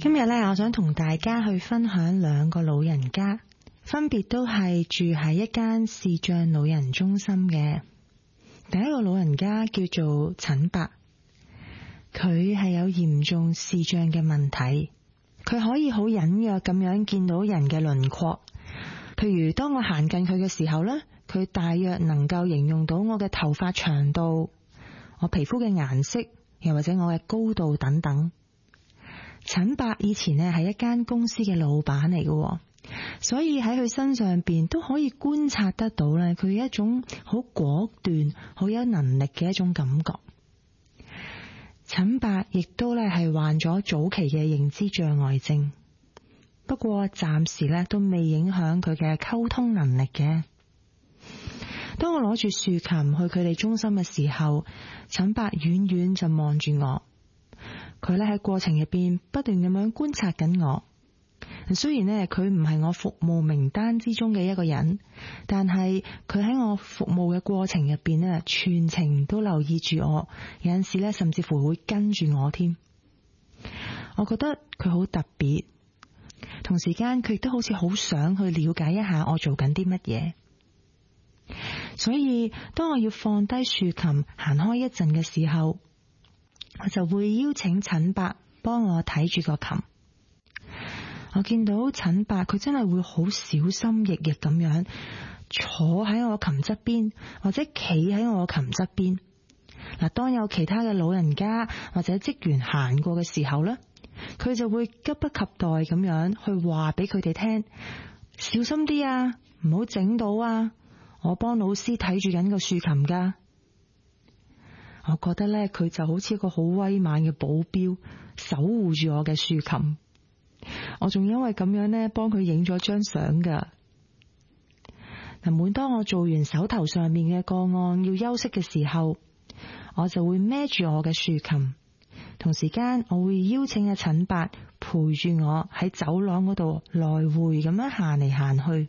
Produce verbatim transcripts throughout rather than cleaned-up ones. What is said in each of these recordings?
今日咧，我想同大家去分享兩個老人家，分別都係住喺一間視障老人中心嘅。第一個老人家叫做陳伯，佢係有嚴重視障嘅問題，佢可以好隱約咁樣見到人嘅輪廓。譬如當我行近佢嘅時候呢，佢大約能夠形容到我嘅頭髮長度、我皮膚嘅顏色，又或者我嘅高度等等。陳伯以前呢係一間公司嘅老闆嚟嘅，所以喺佢身上邊都可以觀察得到咧，佢一種好果斷、好有能力嘅一種感覺。陳伯亦都咧係患咗早期嘅認知障礙症，不過暫時咧都未影響佢嘅溝通能力嘅。當我攞住豎琴去佢哋中心嘅時候，陳伯遠遠就望住我。佢咧喺過程入邊不斷咁樣觀察緊我。雖然咧佢唔係我服務名單之中嘅一個人，但係佢喺我服務嘅過程入邊咧，全程都留意住我。有陣時咧，甚至乎會跟住我添。我覺得佢好特別，同時間佢亦都好似好想去了解一下我做緊啲乜嘢。所以當我要放低豎琴行開一陣嘅時候，我就會邀請陳伯幫我睇住個琴。我見到陳伯佢真係會好小心翼翼咁樣坐喺我琴側邊，或者企喺我琴側邊。嗱，當有其他嘅老人家或者職員行過嘅時候呢，佢就會急不及待咁樣去話俾佢哋聽，小心啲啊，唔好整到啊，我幫老師睇住緊個豎琴噶。我覺得咧，佢就好似一個好威猛嘅保鏢，守護住我嘅豎琴。我仲因為咁樣咧，幫佢影咗張相噶。嗱，每當我做完手頭上面嘅個案要休息嘅時候，我就會孭住我嘅豎琴，同時間我會邀請阿陳伯陪住我喺走廊嗰度來回咁樣行嚟行去。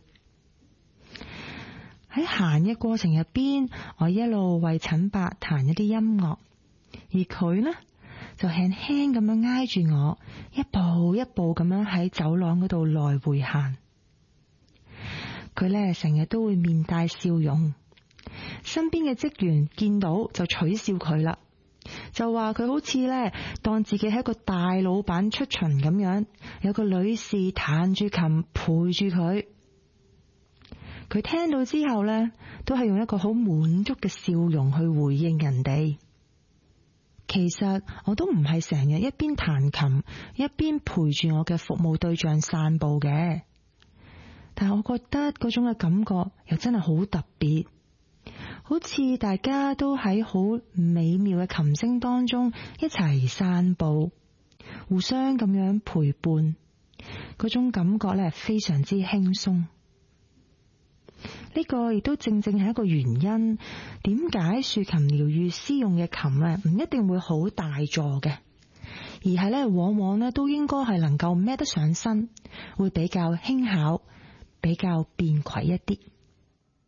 喺行嘅過程入邊，我一路為陳伯彈一啲音樂，而佢呢就輕輕咁樣挨住我，一步一步咁樣喺走廊嗰度來回行。佢呢成日都會面帶笑容，身邊嘅職員見到就取笑佢啦，就話佢好似呢當自己係一個大老闆出巡咁樣，有個女士彈住琴陪住佢。佢聽到之後呢，都係用一個好滿足嘅笑容去回應人哋。其實我都唔係成日一邊彈琴一邊陪住我嘅服務對象散步嘅，但係我覺得嗰種嘅感覺又真係好特別，好似大家都喺好美妙嘅琴聲當中一齊散步，互相咁樣陪伴，嗰種感覺咧非常之輕鬆。呢個亦都正正係一個原因，點解豎琴療癒師用嘅琴咧唔一定會好大座嘅，而係咧往往咧都應該係能夠孭得上身，會比較輕巧，比較便攜一啲。